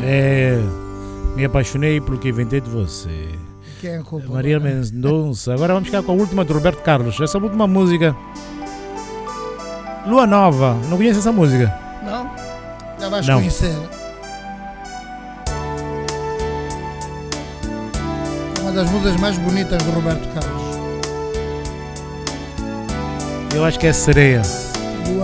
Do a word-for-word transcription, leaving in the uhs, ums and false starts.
É, me apaixonei pelo que inventei de você. Quem é a culpa? Maria Mendonça. Agora vamos ficar com a última de Roberto Carlos. Essa última música, Lua Nova. Não conhece essa música? Não? Já vais Não. conhecer. É uma das músicas mais bonitas do Roberto Carlos. Eu acho que é Sereia.